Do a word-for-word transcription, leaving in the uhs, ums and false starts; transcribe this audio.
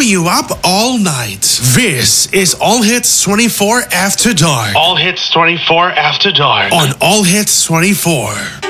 you up all night. This is All Hits twenty-four After Dark. All Hits twenty-four After Dark. On All Hits twenty-four.